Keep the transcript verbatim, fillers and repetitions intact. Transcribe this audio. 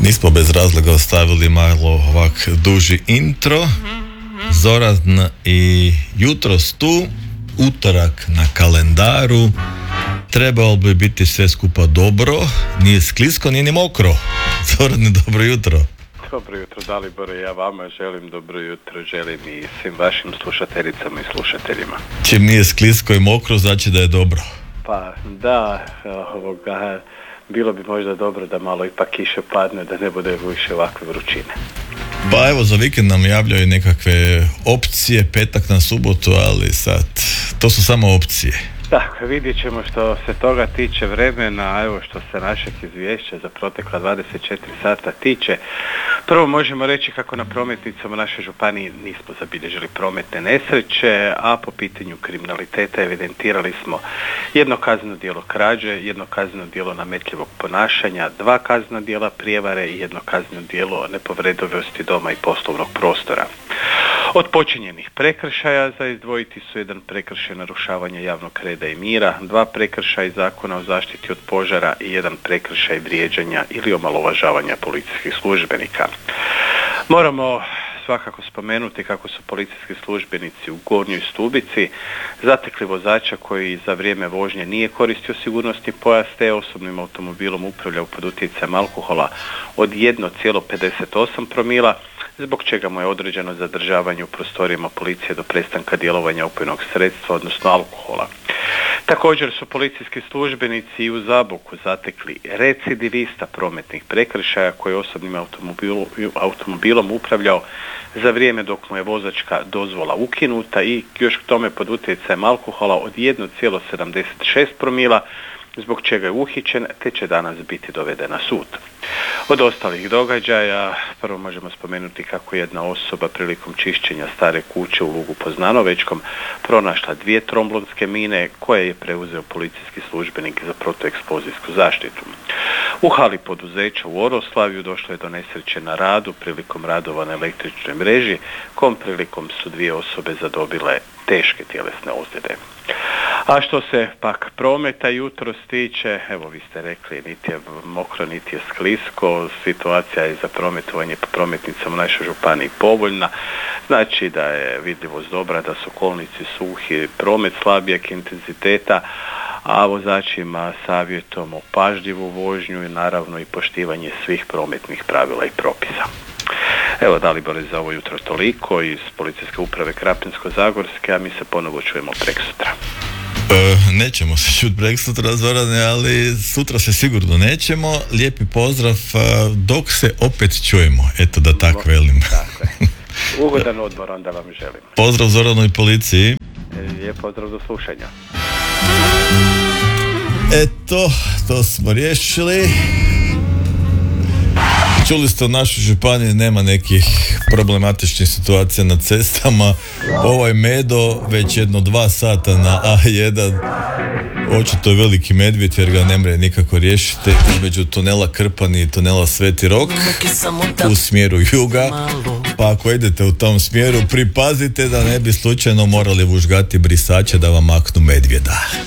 Nismo bez razloga ostavili malo ovak duži intro. Zoran i jutros tu, utorak na kalendaru. Trebalo bi biti sve skupa dobro, nije sklisko, nije ni mokro. Zorane, dobro jutro. Dobro jutro, Dalibore, ja vama želim dobro jutro, želim i svim vašim slušateljicama i slušateljima. Čim nije sklisko i mokro, znači da je dobro. Pa da, ovoga, bilo bi možda dobro da malo ipak kiše padne, da ne bude više ovakve vrućine. Pa evo, za vikend nam javljaju nekakve opcije, petak na subotu, ali sad, to su samo opcije. Tako, vidjet ćemo što se toga tiče vremena, evo što se našeg izvješća za protekla dvadeset četiri sata tiče. Prvo možemo reći kako na prometnicama naše županije nismo zabilježili prometne nesreće, a po pitanju kriminaliteta evidentirali smo jedno kazneno djelo krađe, jedno kazneno djelo nametljivog ponašanja, dva kaznena djela prijevare i jedno kazneno djelo nepovredivosti doma i poslovnog prostora. Od počinjenih prekršaja za izdvojiti su jedan prekršaj narušavanja javnog reda i mira, dva prekršaja Zakona o zaštiti od požara i jedan prekršaj vrijeđanja ili omalovažavanja policijskih službenika. Moramo svakako spomenuti kako su policijski službenici u Gornjoj Stubici zatekli vozača koji za vrijeme vožnje nije koristio sigurnosni pojas te osobnim automobilom upravljao pod utjecajem alkohola od jedan zarez pedeset osam promila, zbog čega mu je određeno zadržavanje u prostorijama policije do prestanka djelovanja opojnog sredstva, odnosno alkohola. Također su policijski službenici u Zaboku zatekli recidivista prometnih prekršaja koji je osobnim automobilom, automobilom upravljao za vrijeme dok mu je vozačka dozvola ukinuta i još k tome pod utjecajem alkohola od jedan zarez sedamdeset šest promila, zbog čega je uhićen te će danas biti doveden na sud. Od ostalih događaja prvo možemo spomenuti kako jedna osoba prilikom čišćenja stare kuće u Lugu Poznanovečkom pronašla dvije tromblonske mine koje je preuzeo policijski službenik za protueksplozijsku zaštitu. U hali poduzeća u Oroslaviju došlo je do nesreće na radu prilikom radova na električnoj mreži, kom prilikom su dvije osobe zadobile teške tjelesne ozljede. A što se pak prometa jutros tiče, evo vi ste rekli, niti je mokro, niti je sklisko, situacija je za prometovanje po prometnicama u našoj županiji povoljna, znači da je vidljivost dobra, da su kolnici suhi, promet slabijeg intenziteta, a vozačima savjetujemo pažljivu vožnju i naravno i poštivanje svih prometnih pravila i propisa. Evo, Dalibore, za ovo jutro toliko iz Policijske uprave Krapinsko-zagorske, a mi se ponovo čujemo preksutra. E, nećemo se čuti preksutra, Zorane, ali sutra se sigurno nećemo. Lijepi pozdrav dok se opet čujemo, eto da tak velim. Tako je. Ugodan odmor onda vam želim. Pozdrav Zoranu i policiji. Lijep pozdrav do slušanja. Eto, to smo riješili. Čuli ste, u našoj županiji nema nekih problematičnih situacija na cestama. Ovaj Medo već jedno dva sata na A jedan. Očito je veliki medvjed jer ga ne mre nikako riješiti između tunela Krpan i tunela Sveti Rok u smjeru juga. Pa ako idete u tom smjeru, pripazite da ne bi slučajno morali vužgati brisače da vam maknu medvjeda.